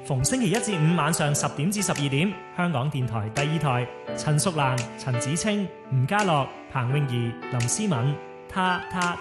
逢星期一至五晚上10點至12點，香港電台第二台，陳淑蘭、陳子清、吳家樂、彭詠儀、林思敏，他。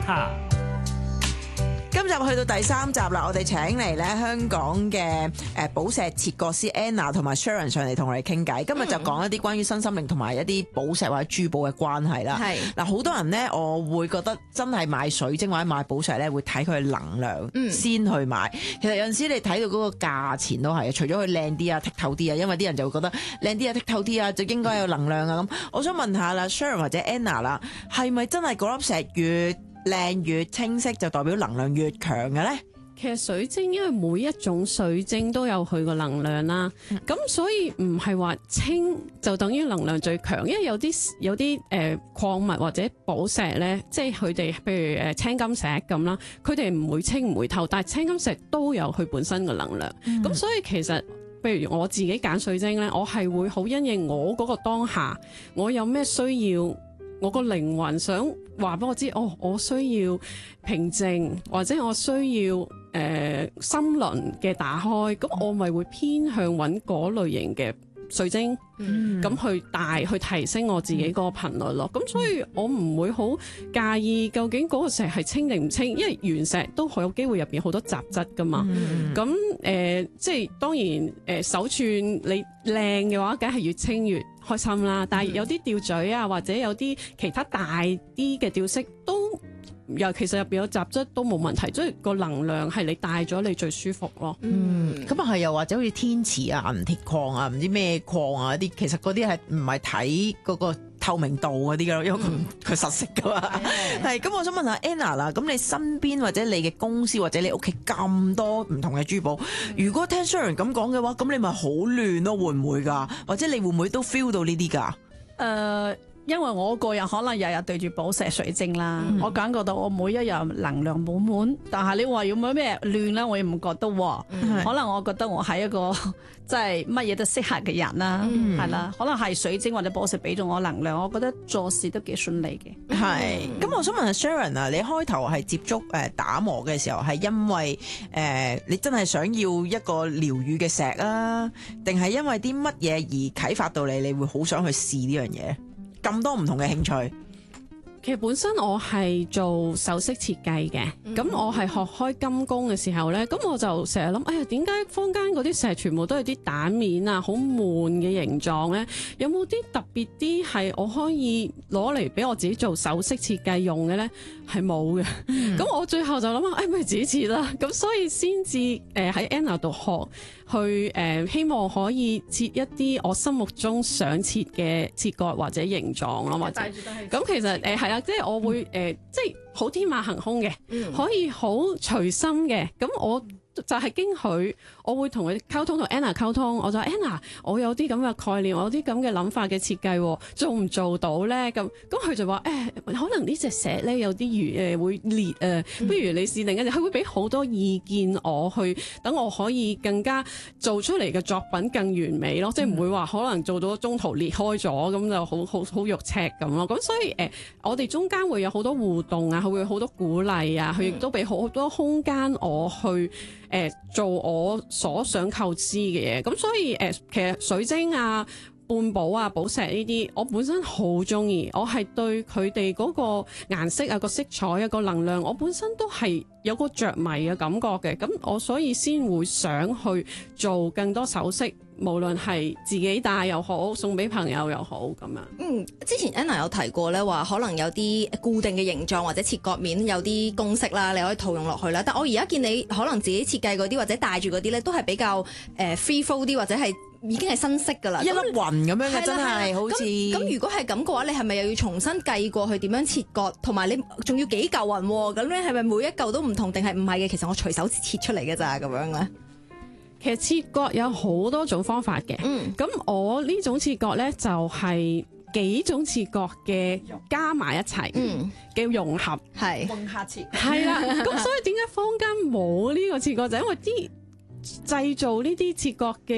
今集去到第3集啦，我哋請嚟咧香港嘅寶石切割師 Anna 同埋 Sharon 上嚟同我哋傾偈。今日就講一啲關於身心靈同埋一啲寶石或者珠寶嘅關係啦。係嗱，好多人咧，我會覺得真係買水晶或者買寶石咧，會睇佢嘅能量先去買。其實有陣時你睇到嗰個價錢都係，除咗佢靚啲啊、剔透啲啊，因為啲人就會覺得靚啲啊、剔透啲啊，就應該有能量啊咁。我想問下啦，Sharon 或者 Anna 啦，係咪真係嗰粒石越靚越清晰就代表能量越強嘅咧？ 其實水晶因為每一種水晶都有佢個能量啦，咁所以唔係話清就等於能量最強，因為有啲礦物或者寶石咧，即係佢哋譬如青金石咁啦，佢哋唔會清唔會透，但係青金石都有佢本身嘅能量，咁所以其實譬如我自己揀水晶咧，我係會好因應我嗰個當下，我有咩需要。我個靈魂想話俾我知，我需要平靜，或者我需要心輪嘅打開，咁我咪會偏向揾嗰類型嘅水晶，咁去提升我自己個頻率咯。咁所以我唔會好介意究竟嗰個石係清定唔清，因為原石都好有機會入邊好多雜質噶嘛。咁即係當然手串你靚嘅話，梗係越清越開心啦。但係有啲吊墜啊，或者有啲其他大啲嘅吊飾都。其實入邊有雜質都冇問題，即係個能量係你帶咗你最舒服咯。 咁啊係，又或者好似天池啊、銀鐵礦啊、唔知咩礦啊啲，其實嗰啲係唔係睇嗰個透明度嗰啲噶咯，因為佢實色噶嘛。係咁，我想問下 Anna 啦，咁你身邊或者你嘅公司或者你屋企咁多唔同嘅珠寶，如果聽 Sharon 咁講嘅話，咁你咪好亂咯，會唔會㗎？或者你會唔會都 feel 到呢啲㗎？ 因為我個人可能日日對住寶石水晶啦，我感覺到我每一日能量滿滿，但係你話要咩亂咧，我又唔覺得喎。可能我覺得我係一個即係乜嘢都適合嘅人啦，係啦。可能係水晶或者寶石俾咗我能量，我覺得做事都幾順利嘅。 係。咁我想問下 Sharon 啊，你開頭係接觸打磨嘅時候，係因為你真係想要一個療愈嘅石啊，定係因為啲乜嘢而啟發到你會好想去試呢樣嘢？咁多唔同嘅興趣， 其實本身我係做首飾設計嘅，咁我係學開金工嘅時候呢，咁我就成日諗，哎呀，點解坊間嗰啲石全部都係啲蛋面啊，好悶嘅形狀呢？有冇啲特別啲係我可以攞嚟俾我自己做首飾設計用嘅呢？係冇嘅。咁我最後就諗下，咪自己切啦。咁所以先至喺 Anna 度學。去希望可以切一啲我心目中想切嘅切割或者形狀咯，或者咁其實係啦，即係我會即係好天馬行空嘅，可以好隨心嘅，咁我就係經佢，我會同佢溝通，同 Anna 溝通，我就話 Anna， 我有啲咁嘅概念，我有啲咁嘅諗法嘅設計，做唔做到咧？咁佢就話可能呢隻石咧有啲會裂不如你試另一隻，佢會俾好多意見我去，等我可以更加做出嚟嘅作品更完美咯，即係唔會話可能做到中途裂開咗，咁就好肉赤咁咯。咁所以我哋中間會有好多互動啊，佢會好多鼓勵啊，佢亦都俾好多空間我去做我所想構思嘅嘢。咁所以其實水晶啊、半寶啊、寶石呢啲，我本身好中意，我係對佢哋嗰個顏色啊、個色彩啊、個能量，我本身都係有個着迷嘅感覺嘅。咁我所以先會想去做更多首飾，無論係自己戴又好，送俾朋友又好咁樣。 之前 Anna 有提過咧，話可能有啲固定嘅形狀或者切割面有啲公式啦，你可以套用落去啦。但我而家見你可能自己設計嗰啲或者戴住嗰啲咧，都係比較free flow 啲，或者係已經係新式㗎啦， 一粒雲咁樣嘅，真係好似。 咁如果係咁嘅話，你係咪又要重新計過去點樣切割，同埋你仲要幾嚿雲喎？咁咧係咪每一嚿都唔同，定係唔係嘅？其實我隨手切出嚟嘅咋咁樣咧？ 其實切割有好多種方法嘅，咁我呢種切割咧就係幾種切割嘅加埋一齊嘅融合， 係混合切， 係啦。咁所以點解坊間冇呢個切割，就因為啲製造呢啲切割嘅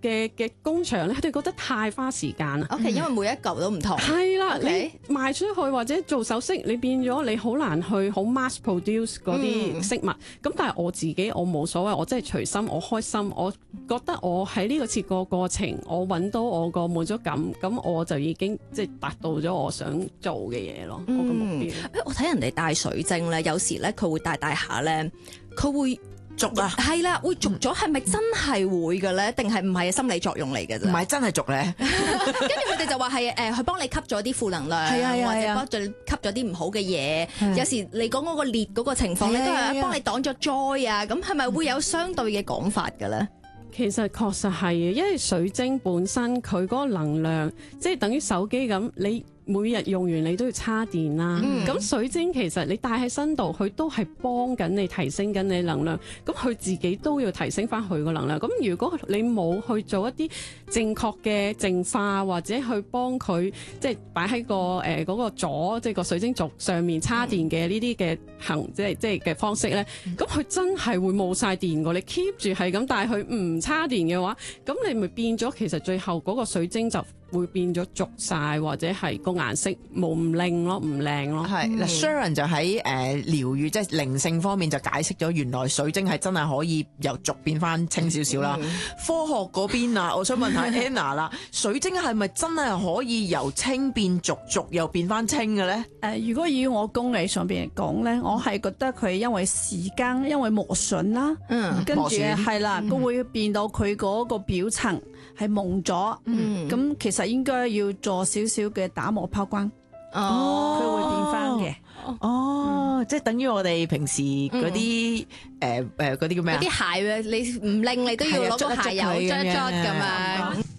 嘅工場咧，佢哋覺得太花時間啦。 OK，因為每一嚿都唔同。 係啦， OK 你賣出去或者做首飾，你變咗你好難去好 mass produce 嗰啲飾物。咁但係我自己我冇所謂，我真係隨心，我開心，我覺得我喺呢個切割過程，我揾到我個滿足感，咁我就已經即係達到咗我想做嘅嘢咯。我個目標。 我睇人哋戴水晶咧，有時咧佢會戴下咧，佢會續啊， 係啦，會續咗，係咪真係會嘅咧？定係唔係心理作用嚟嘅啫？ 唔係真係續咧。 跟住佢哋就話係佢幫你吸咗啲負能量， 係啊或者幫你吸咗啲唔好嘅嘢。有時你講嗰個裂嗰個情況咧，都係幫你擋咗災啊。咁係咪會有相對嘅講法嘅咧？ 其實確實係嘅，因為水晶本身佢嗰個能量，即係等於手機咁，你每日用完你都要叉電啦。咁水晶其實你戴喺身度，佢都係幫緊你提升緊你能量。咁佢自己都要提升翻佢個能量。咁如果你冇去做一啲正確嘅淨化，或者去幫佢即係擺喺個嗰個座，即係個水晶軸上面叉電嘅呢啲嘅即係嘅方式咧，咁佢真係會冇晒電㗎。你 keep 住係咁，但係佢唔叉電嘅話，咁你咪變咗其實最後嗰個水晶就會變咗濁晒，或者係個顏色冇唔靚咯，唔靚咯。 係嗱，Sharon 就喺療愈即係靈性方面就解釋咗，原來水晶係真係可以由濁變翻清少少啦。科學嗰邊啊，我想問下 Anna 啦，水晶係咪真係可以由清變濁，濁又變翻清嘅咧？ 如果以我工藝上邊嚟講咧，我係覺得佢因為時間，因為磨損啦，跟住係啦，佢會變到佢嗰個表層係蒙咗，咁其實應該要做少少嘅打磨拋光，佢會變翻嘅。 即係等於我哋平時嗰啲嗰啲叫咩啊？ 啲鞋你唔拎你都要攞個鞋油捽一捽咁樣。